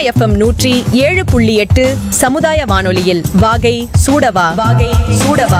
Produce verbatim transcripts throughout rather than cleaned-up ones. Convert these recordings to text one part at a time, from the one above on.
FM நூற்றி ஏழு புள்ளி எட்டு சமுதாய வானொலியில் வாகை சூடவா வாகை சூடவா.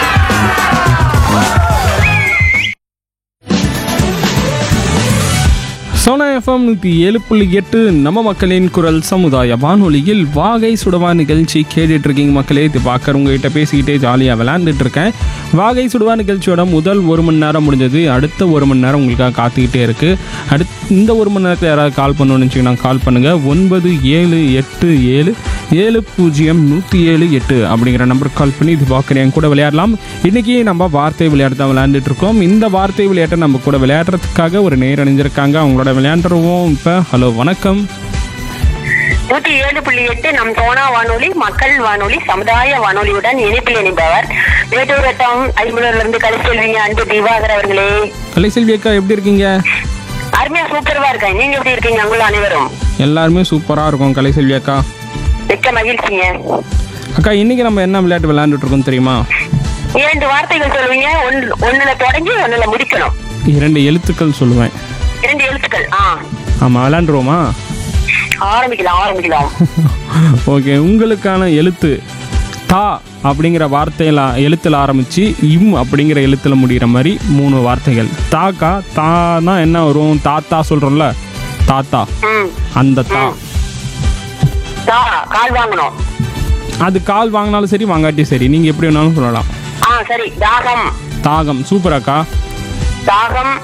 சோனா எஃப்எம் நூற்றி ஏழு புள்ளி எட்டு நம்ம மக்களின் குரல் சமுதாய வானொலியில் வாகை சுடவா நிகழ்ச்சி கேட்டுட்டு இருக்கீங்க மக்களே. இது பார்க்குற உங்ககிட்ட பேசிக்கிட்டே ஜாலியாக விளையாண்டுட்டு இருக்கேன். வாகை சுடவா நிகழ்ச்சியோட முதல் ஒரு மணி நேரம் முடிஞ்சது. அடுத்த ஒரு மணி நேரம் உங்களுக்காக காத்துக்கிட்டே இருக்குது. அடுத் இந்த ஒரு மணி நேரத்தில் யாராவது கால் பண்ணணும்னு வச்சிங்கன்னா கால் பண்ணுங்கள். ஒன்பது ஏழு எட்டு ஏழு ஏழு பூஜ்ஜியம் நூற்றி ஏழு எட்டு அப்படிங்கிற நம்பருக்கு கால் பண்ணி இது பார்க்குறேன் கூட விளையாடலாம். இன்றைக்கி நம்ம வார்த்தை விளையாட்டு தான் விளையாண்டுட்டு இருக்கோம். இந்த வார்த்தை விளையாட்டை நம்ம கூட விளையாடுறதுக்காக ஒரு நேர் அணிஞ்சிருக்காங்க. அவங்களோட விளையாண்டுருவோம் இப்போ. ஹலோ, வணக்கம். நூற்றி ஏழு புள்ளி எட்டு நம் சோனா வானொலி மக்கள் வானொலி சமுதாய வானொலியுடன் இணைப்பில் இணைப்பவர் மேட்டூர் வட்டம் ஐம்பதுல இருந்து கலைச்செல்விங்க அன்பு திவாகர் அவர்களே. கலைசெல்வி அக்கா, எப்படி இருக்கீங்க? அருமையா சூப்பர்வா இருக்கேன். நீங்க எப்படி இருக்கீங்க? உங்களை அனைவரும் எல்லாருமே சூப்பராக இருக்கும் கலைசெல்வி அக்கா. மிக்க மகிழ்ச்சிங்க அக்கா. இன்னைக்கு நம்ம என்ன விளையாட்டு விளையாண்டுட்டு இருக்கோம் தெரியுமா? இரண்டு வார்த்தைகள் சொல்லுவீங்க. ஒன்னு ஒண்ணுல தொடங்கி ஒண்ணுல முடிக்கணும். இரண்டு எழுத்துக்கள் சொல்லுவேன். இரண்டு எழுத்துக்கள். ஆ ஆமாம், விளையாண்டுருவோமா? ஆரம்பிக்கலாம் ஆரம்பிக்கலாம் ஓகே. உங்களுக்கான எழுத்து தா அப்படிங்கிற வார்த்தையில் எழுத்தில் ஆரம்பித்து இம் அப்படிங்கிற எழுத்தில் முடிகிற மாதிரி மூணு வார்த்தைகள். தாக்கா, தானா என்ன வரும்? தாத்தா சொல்கிறோம்ல, தாத்தா, அந்த தா. தா கால் வாங்கணும். அது கால் வாங்கினாலும் சரி வாங்காட்டியும் சரி, நீங்கள் எப்படி வேணாலும் சொல்லலாம். ஆ சரி. தாகம். தாகம். சூப்பர் அக்கா. தாகம்.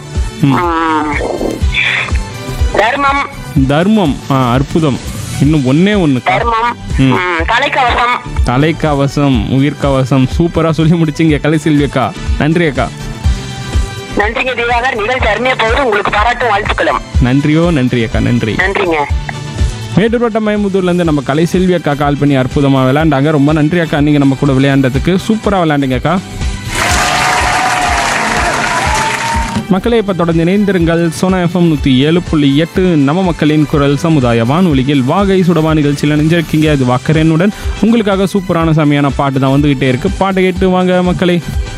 தர்மம். தர்மம். ஆ, அற்புதம். இன்னும் ஒன்னே ஒன்று. தர்மம். தலைக்கவசம். தலைக்கவசம், உயிர்கவசம். சூப்பராக சொல்லி முடிச்சிங்க கலைசெல்வி அக்கா. நன்றி அக்கா. நன்றிங்க திவாகர். நிகழ்ச்சி அருமையா போகுது. உங்களுக்கு பாராட்டும் வாழ்த்துக்களும். நன்றியோ நன்றி அக்கா. நன்றி. நன்றிங்க. மேட்டூர் வட்டம் மயமுதூர்லேருந்து நம்ம கலைசெல்வி அக்கா கால் பண்ணி அற்புதமாக விளையாண்டாங்க. ரொம்ப நன்றி அக்கா. நீங்கள் நம்ம கூட விளையாண்டதுக்கு சூப்பராக விளையாண்டுங்க அக்கா. மக்களே, இப்போ தொடர்ந்து இணைந்திருங்கள். சோனா எஃப்எம் நூற்றி ஏழு புள்ளி எட்டு நம்ம மக்களின் குரல் சமுதாய வானொலியில் வாகை சுடவா நிகழ்ச்சியில் நினைஞ்சிருக்கீங்க. அது வாக்கரேனுடன் உங்களுக்காக சூப்பரான செமையான பாட்டு தான் வந்துகிட்டே இருக்கு. பாட்டை கேட்டு வாங்க மக்களே.